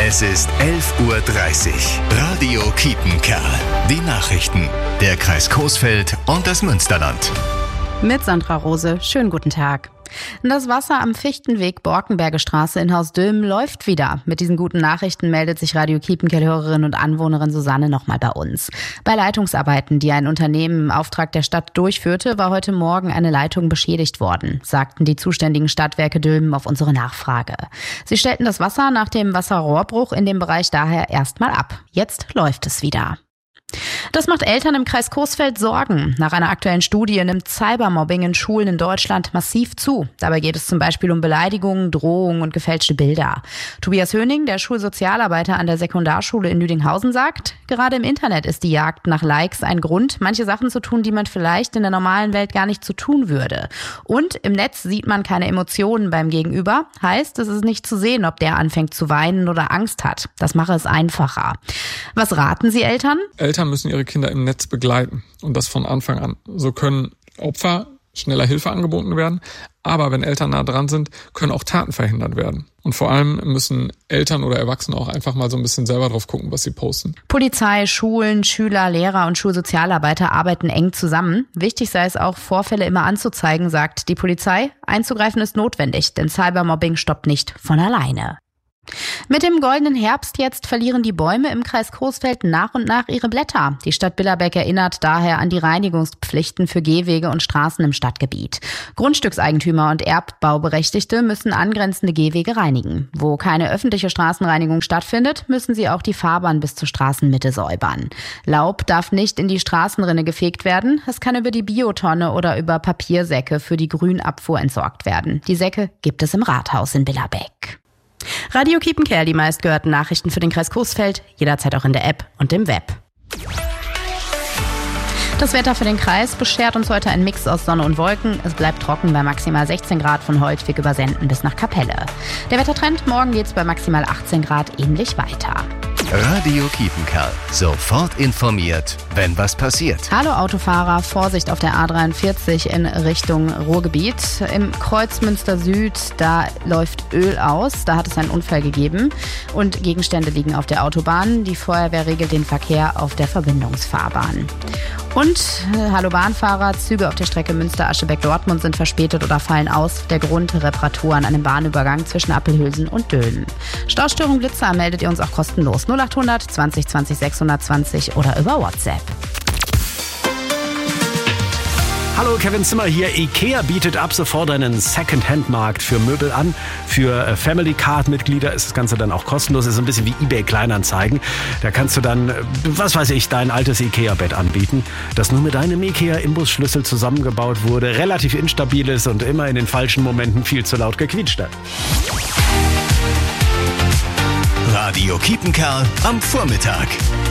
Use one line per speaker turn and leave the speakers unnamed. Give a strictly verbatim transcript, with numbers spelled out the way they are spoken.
Es ist elf Uhr dreißig. Radio Kiepenkerl. Die Nachrichten. Der Kreis Coesfeld und das Münsterland.
Mit Sandra Rose. Schönen guten Tag. Das Wasser am Fichtenweg Borkenberger Straße in Haus Dülmen läuft wieder. Mit diesen guten Nachrichten meldet sich Radio Kiepenkerl-Hörerin und Anwohnerin Susanne nochmal bei uns. Bei Leitungsarbeiten, die ein Unternehmen im Auftrag der Stadt durchführte, war heute Morgen eine Leitung beschädigt worden, sagten die zuständigen Stadtwerke Dülmen auf unsere Nachfrage. Sie stellten das Wasser nach dem Wasserrohrbruch in dem Bereich daher erstmal ab. Jetzt läuft es wieder. Das macht Eltern im Kreis Coesfeld Sorgen. Nach einer aktuellen Studie nimmt Cybermobbing in Schulen in Deutschland massiv zu. Dabei geht es zum Beispiel um Beleidigungen, Drohungen und gefälschte Bilder. Tobias Höning, der Schulsozialarbeiter an der Sekundarschule in Lüdinghausen, sagt, gerade im Internet ist die Jagd nach Likes ein Grund, manche Sachen zu tun, die man vielleicht in der normalen Welt gar nicht so tun würde. Und im Netz sieht man keine Emotionen beim Gegenüber. Heißt, es ist nicht zu sehen, ob der anfängt zu weinen oder Angst hat. Das mache es einfacher. Was raten Sie Eltern?
Eltern müssen ihre Kinder im Netz begleiten und das von Anfang an. So können Opfer schneller Hilfe angeboten werden, aber wenn Eltern nah dran sind, können auch Taten verhindert werden. Und vor allem müssen Eltern oder Erwachsene auch einfach mal so ein bisschen selber drauf gucken, was sie posten.
Polizei, Schulen, Schüler, Lehrer und Schulsozialarbeiter arbeiten eng zusammen. Wichtig sei es auch, Vorfälle immer anzuzeigen, sagt die Polizei. Einzugreifen ist notwendig, denn Cybermobbing stoppt nicht von alleine. Mit dem goldenen Herbst jetzt verlieren die Bäume im Kreis Coesfeld nach und nach ihre Blätter. Die Stadt Billerbeck erinnert daher an die Reinigungspflichten für Gehwege und Straßen im Stadtgebiet. Grundstückseigentümer und Erbbauberechtigte müssen angrenzende Gehwege reinigen. Wo keine öffentliche Straßenreinigung stattfindet, müssen sie auch die Fahrbahn bis zur Straßenmitte säubern. Laub darf nicht in die Straßenrinne gefegt werden. Es kann über die Biotonne oder über Papiersäcke für die Grünabfuhr entsorgt werden. Die Säcke gibt es im Rathaus in Billerbeck. Radio Kiepenkerl, die meistgehörten Nachrichten für den Kreis Coesfeld, jederzeit auch in der App und im Web. Das Wetter für den Kreis beschert uns heute einen Mix aus Sonne und Wolken. Es bleibt trocken bei maximal sechzehn Grad von Holtwig über Senden bis nach Kapelle. Der Wettertrend, morgen geht's bei maximal achtzehn Grad ähnlich weiter.
Radio Kiepenkerl. Sofort informiert, wenn was passiert.
Hallo Autofahrer, Vorsicht auf der A dreiundvierzig in Richtung Ruhrgebiet. Im Kreuz Münster Süd, da läuft Öl aus. Da hat es einen Unfall gegeben und Gegenstände liegen auf der Autobahn. Die Feuerwehr regelt den Verkehr auf der Verbindungsfahrbahn. Und äh, hallo Bahnfahrer, Züge auf der Strecke Münster-Aschebeck-Dortmund sind verspätet oder fallen aus. Der Grund, Reparaturen an dem Bahnübergang zwischen Appelhülsen und Dülmen. Staustörung Blitzer meldet ihr uns auch kostenlos. null achthundert zwanzig zwanzig sechshundertzwanzig oder über WhatsApp.
Hallo, Kevin Zimmer hier. IKEA bietet ab sofort einen Second-Hand-Markt für Möbel an. Für Family Card-Mitglieder ist das Ganze dann auch kostenlos. Das ist ein bisschen wie eBay Kleinanzeigen. Da kannst du dann, was weiß ich, dein altes IKEA-Bett anbieten, das nur mit deinem IKEA-Imbusschlüssel zusammengebaut wurde, relativ instabil ist und immer in den falschen Momenten viel zu laut gequietscht hat.
Radio Kiepenkerl am Vormittag.